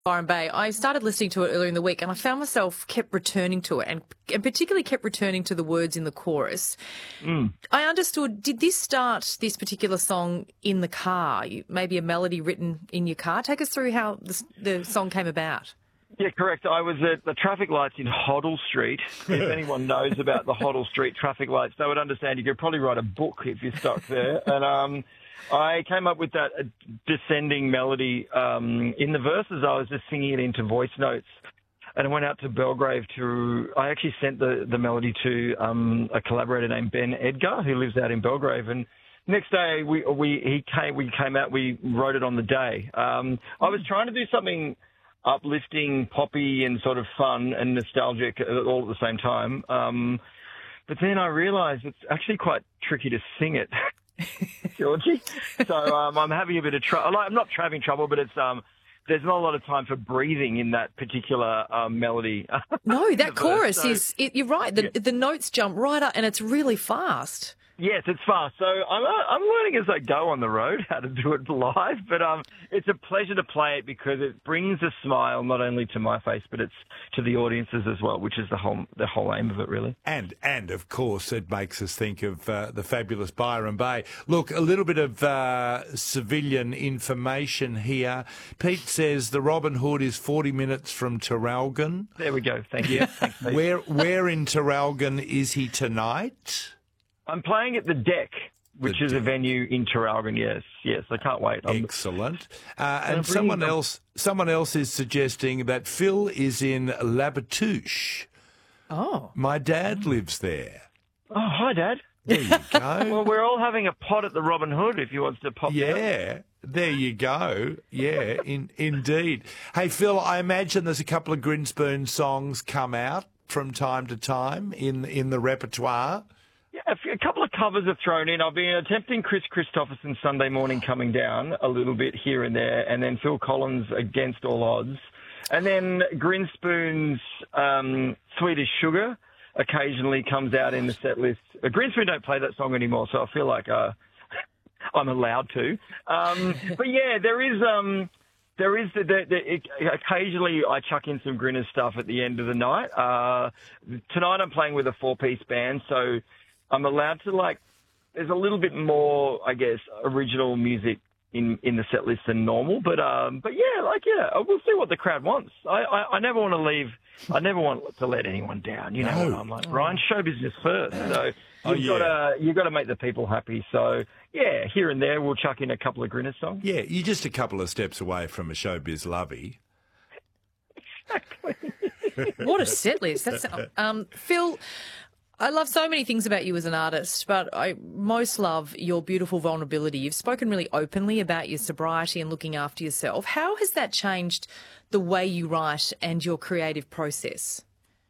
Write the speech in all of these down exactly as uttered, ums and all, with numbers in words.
Byron Bay. I started listening to it earlier in the week and I found myself kept returning to it and, and particularly kept returning to the words in the chorus. Mm. I understood, did this start, this particular song, in the car? You, maybe a melody written in your car? Take us through how the, the song came about. Yeah, correct. I was at the traffic lights in Hoddle Street. If anyone knows about the Hoddle Street traffic lights, they would understand you could probably write a book if you're stuck there. And um, I came up with that descending melody. Um, in the verses, I was just singing it into voice notes. And I went out to Belgrave to, I actually sent the, the melody to um, a collaborator named Ben Edgar, who lives out in Belgrave. And next day, we we he came we came out, we wrote it on the day. Um, I was trying to do something uplifting, poppy, and sort of fun and nostalgic all at the same time. Um, but then I realised it's actually quite tricky to sing it, Georgie. So um, I'm having a bit of trouble. Like, I'm not having trouble, but it's um, there's not a lot of time for breathing in that particular um, melody. No, that chorus so, is, it, you're right, the, yeah. the notes jump right up and it's really fast. Yes, it's fast. So I'm I'm learning as I go on the road how to do it live, but um, it's a pleasure to play it because it brings a smile not only to my face, but it's to the audiences as well, which is the whole the whole aim of it, really. And and of course, it makes us think of uh, the fabulous Byron Bay. Look, a little bit of uh, civilian information here. Pete says the Robin Hood is forty minutes from Traralgon. There we go. Thank you. Thanks, Pete. Where where in Traralgon is he tonight? I'm playing at the Deck, which The is Deck. a venue in Traralgon. Yes, yes, I can't wait. I'm, Excellent. Uh, I'm and someone bringing- else, someone else is suggesting that Phil is in Labatouche. Oh. My dad lives there. Oh, hi, Dad. There you go. Well, we're all having a pot at the Robin Hood if you want to pop down. Yeah, there you go. Yeah, in, indeed. Hey, Phil, I imagine there's a couple of Grinspoon songs come out from time to time in in the repertoire. Yeah, a, few, a couple of covers are thrown in. I've been attempting Chris Christopherson Sunday Morning Coming Down a little bit here and there, and then Phil Collins Against All Odds. And then Grinspoon's um, Sweet as Sugar occasionally comes out in the set list. Uh, Grinspoon don't play that song anymore, so I feel like uh, I'm allowed to. Um, but yeah, there is... Um, There is the, the, the it, occasionally I chuck in some Grinners stuff at the end of the night. Uh, tonight I'm playing with a four-piece band, so I'm allowed to, like, there's a little bit more, I guess, original music in, in the set list than normal. But um, but yeah, like yeah, we'll see what the crowd wants. I, I, I never want to leave. I never want to let anyone down. You know, No. I'm like Ryan, show business first. So Oh, you've yeah. got to you've got to make the people happy. So yeah, here and there we'll chuck in a couple of Grinners songs. Yeah, you're just a couple of steps away from a showbiz lovey. What a set list. That's, um, Phil, I love so many things about you as an artist, but I most love your beautiful vulnerability. You've spoken really openly about your sobriety and looking after yourself. How has that changed the way you write and your creative process?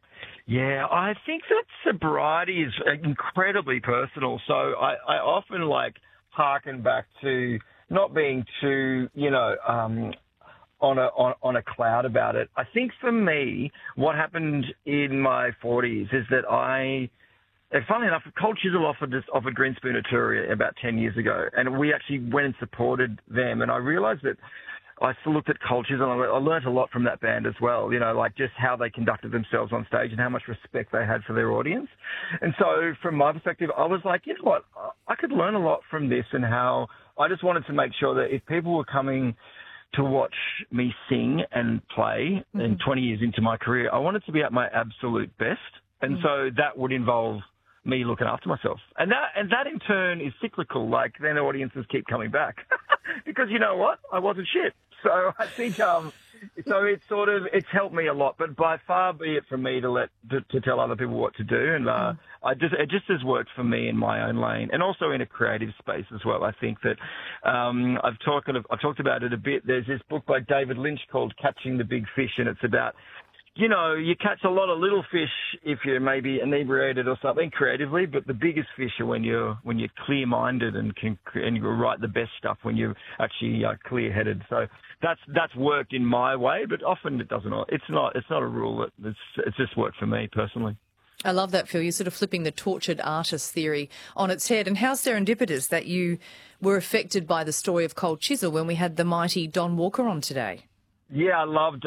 Yeah, I think that sobriety is incredibly personal. So I, I often like harken back to not being too, you know, um, on a on, on a cloud about it. I think for me, what happened in my forties is that I, and funnily enough, Cold Chisel offered us, offered Grinspoon a tour about ten years ago, and we actually went and supported them. And I realised that I still looked at Cold Chisel, and I learned a lot from that band as well, you know, like just how they conducted themselves on stage and how much respect they had for their audience. And so from my perspective, I was like, you know what, I could learn a lot from this, and how I just wanted to make sure that if people were coming to watch me sing and play mm-hmm. and twenty years into my career, I wanted to be at my absolute best. And mm-hmm. so that would involve me looking after myself. And that, and that in turn is cyclical. Like, then audiences keep coming back because you know what? I wasn't shit. So I think, um, so it's sort of, it's helped me a lot, but by far be it from me to let, to, to tell other people what to do. And, uh, I just, it just has worked for me in my own lane, and also in a creative space as well. I think that, um, I've talked, I've talked about it a bit. There's this book by David Lynch called Catching the Big Fish, and it's about, you know, you catch a lot of little fish if you're maybe inebriated or something creatively, but the biggest fish are when you're when you're clear-minded and can and you write the best stuff when you're actually uh, clear-headed. So that's that's worked in my way, but often it doesn't. It's not it's not a rule. It's it's just worked for me personally. I love that, Phil. You're sort of flipping the tortured artist theory on its head. And how serendipitous that you were affected by the story of Cold Chisel when we had the mighty Don Walker on today. Yeah, I love